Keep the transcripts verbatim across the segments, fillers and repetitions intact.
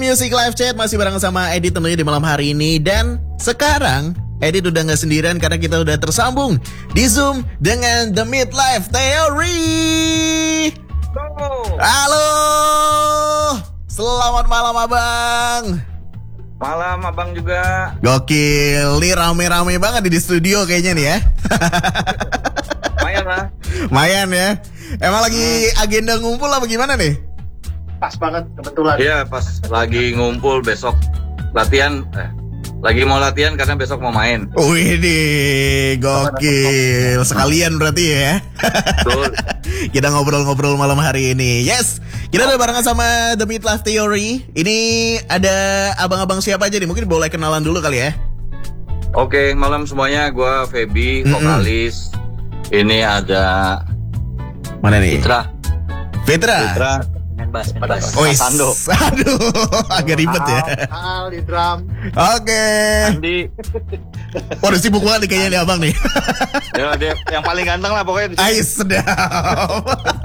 Music Live Chat masih bareng sama Edit tentunya di malam hari ini. Dan sekarang Edit udah gak sendirian karena kita udah tersambung di Zoom dengan The Midlife Theory. Halo, selamat malam abang. Malam abang juga. Gokil, nih rame-rame banget di studio kayaknya nih ya. Lumayan lah. Lumayan ya. Emang lagi agenda ngumpul apa gimana nih? Pas banget kebetulan. Iya pas lagi ngumpul besok latihan. Eh, lagi mau latihan karena besok mau main. Wih deh, gokil. Sekalian berarti ya. Betul. Kita ngobrol-ngobrol malam hari ini. Yes, kita udah barengan sama The Midlife Theory. Ini ada abang-abang siapa aja nih? Mungkin boleh kenalan dulu kali ya. Oke, malam semuanya. Gue Feby, Mm-mm. vokalis. Ini ada Mana nih? Fitra. Fitra. Fitra. Main bass, main bass. Oh, Sando. aduh, agak ribet ya. Al di drum. Oke. Andi. Waduh, sibuk banget nih kayaknya nih abang nih. Ya, dia yang paling ganteng lah pokoknya. di sini. Ais, sedap.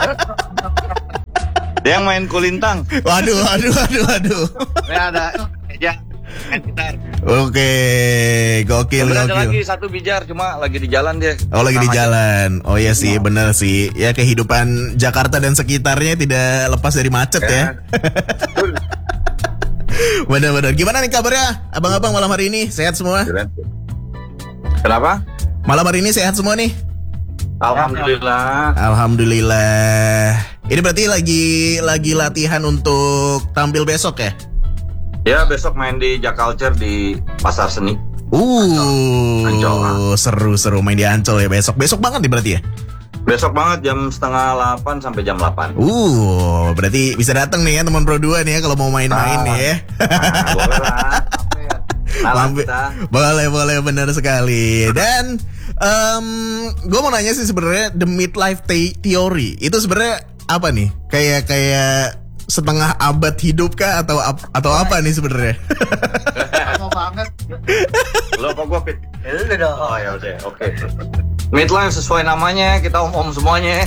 Dia yang main kulintang. Waduh, waduh, waduh, waduh. Ini ada meja main gitar. Oke, gokil, Kemudian ada gokil. lagi satu bijar cuma lagi di jalan dia. Oh, lagi di Sama jalan. Oh ya sih, bener sih. Ya kehidupan Jakarta dan sekitarnya tidak lepas dari macet ya. Betul. Bener-bener. Gimana nih kabarnya abang-abang malam hari ini? Sehat semua? Kenapa? Malam hari ini sehat semua nih? Alhamdulillah. Alhamdulillah. Ini berarti lagi lagi latihan untuk tampil besok ya? Ya besok main di Jaculture di Pasar Seni. Uh, Ancol. seru-seru main di Ancol ya besok. Besok banget nih berarti ya? Besok banget jam setengah delapan sampai jam delapan. Uh, berarti bisa datang nih ya teman Pro dua nih ya kalau mau main-main Ah. nih ya. Nah, boleh lah. Malam Mampir- kita. Boleh, boleh, benar sekali. Dan um, gue mau nanya sih sebenarnya The Midlife The- Theory itu sebenarnya apa nih? Kayak kayak setengah abad hidup kah atau ap- atau apa nih sebenarnya? Lama banget. Lo kok gue pit? Udah dong. Oh ya udah, oke. Midlife sesuai namanya, kita om-om semuanya.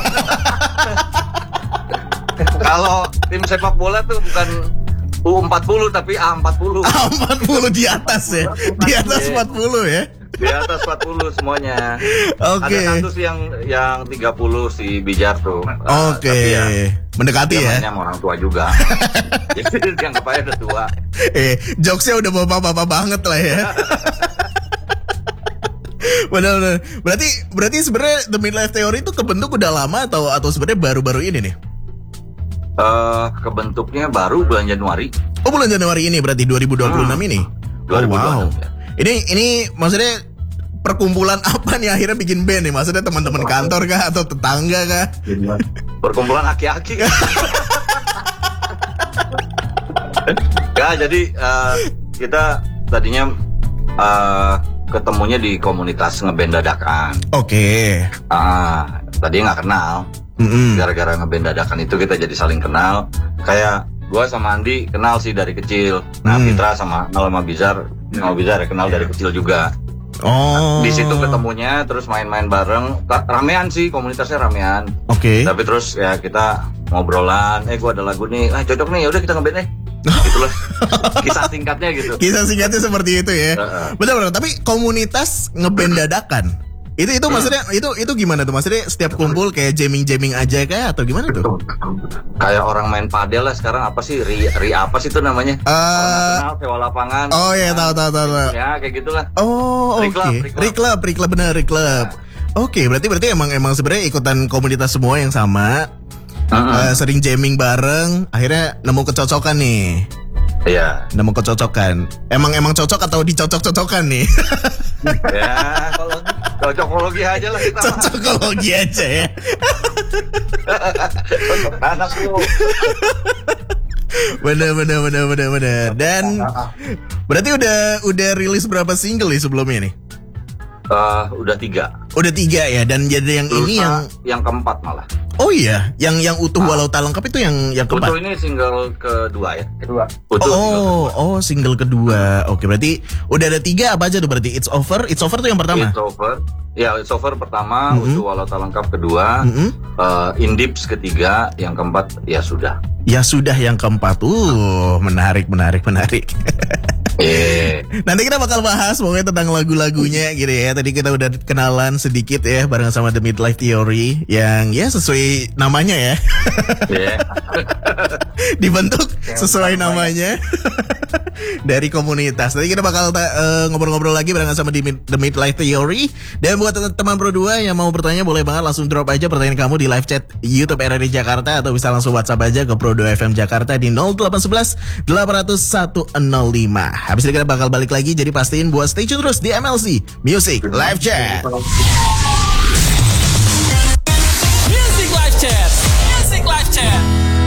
Kalau tim sepak bola tuh bukan U empat puluh tapi A empat puluh. empat puluh di atas ya. Di atas empat puluh ya. Di atas empat puluh semuanya. Oke. Ada satu sih yang yang tiga puluh si Bijar tuh. Uh, Oke. tapi ya, Mendekati dia ya. mainnya sama orang tua juga. Jadi dianggap aja udah tua. Eh, jokesnya udah bapak-bapak banget lah ya. Benar-benar. Berarti berarti sebenarnya The Midlife Theory itu kebentuk udah lama atau atau sebenarnya baru-baru ini nih? Eh, kebentuknya baru bulan Januari. Oh, bulan Januari ini berarti dua ribu dua puluh enam Hmm. ini. dua ribu Oh, dua puluh enam, wow. ya. Ini ini maksudnya perkumpulan apa nih akhirnya bikin band nih? Maksudnya teman-teman kantor kah atau tetangga kah? Perkumpulan aki-aki. Ya, jadi eh, kita tadinya eh, ketemunya di komunitas ngeband dadakan. Oke. Ah, tadi nggak kenal. Mm-mm. Gara-gara ngeband dadakan itu kita jadi saling kenal. Kayak gua sama Andi kenal sih dari kecil. Nah, Hmm. Fitra sama sama Bizar, sama Bizar ya kenal dari kecil juga. Oh. Di situ ketemunya, terus main-main bareng. Ra- Ramean sih, komunitasnya ramean. Oke. Tapi terus ya kita ngobrolan, eh gua ada lagu nih, ah cocok nih, yaudah kita ngeband eh. Gitulah. Kisah singkatnya gitu. Kisah singkatnya seperti itu ya. Heeh. Benar-benar. Tapi komunitas ngeband dadakan. Itu itu maksudnya itu itu gimana tuh? Maksudnya setiap kumpul kayak jamming-jamming aja kah atau gimana tuh? Kayak orang main padel lah sekarang apa sih? Ri, ri apa sih itu namanya? Eh, Orang kenal sewa lapangan. oh iya, tahu tahu tahu. tahu. Ya kayak gitulah. Oh, oke. Free club, free club. Free club, free club benar, free club. Oke, berarti berarti emang emang sebenarnya ikutan komunitas semua yang sama. Heeh. Eh, sering jamming bareng, akhirnya nemu kecocokan nih. Iya. Nemu kecocokan. Emang emang cocok atau dicocok-cocokan nih? Ya kalau cocokologi aja lah kita. mah. Cocokologi aja ya. Cocok anak lu. Bener bener bener bener bener. Dan berarti udah udah rilis berapa single nih sebelumnya nih? Eh, udah tiga. Udah tiga ya. Dan jadi yang ini Lusa yang yang keempat malah. oh Oh iya, yang yang utuh Ah. walau tak lengkap itu yang yang keempat. Utuh ini single kedua ya. Kedua. Utuh single Oh, oh single kedua. Oke, berarti udah ada tiga apa aja tuh berarti? It's Over, It's Over tuh yang pertama. It's Over. Ya, It's Over pertama, Mm-hmm. Utuh Walau Tak Lengkap kedua, Mm-mm. uh, In Deeps ketiga, yang keempat ya sudah. Ya sudah yang keempat. Uh, menarik, menarik, menarik. Eh, Nanti kita bakal bahas pokoknya tentang lagu-lagunya gitu ya. Tadi kita udah kenalan sedikit ya bareng sama The Midlife Theory yang ya sesuai namanya ya. ya. Dibentuk sesuai namanya dari komunitas. Nanti kita bakal ta- eh, ngobrol-ngobrol lagi bareng sama di Mid- The Midlife Theory. Dan buat teman-teman Pro dua yang mau bertanya boleh banget langsung drop aja pertanyaan kamu di live chat YouTube R R I Jakarta atau bisa langsung WhatsApp aja ke Pro dua F M Jakarta di nol delapan satu satu delapan nol satu nol lima. Habis itu kita bakal balik lagi, jadi pastiin buat stay tune terus di M L C Music Live Chat.